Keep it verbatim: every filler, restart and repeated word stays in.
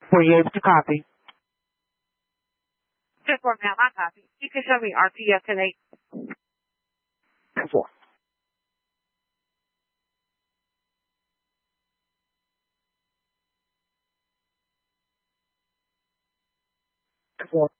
Were you able to copy? Just format my copy. You can show me R T F ten eight. Four. Four.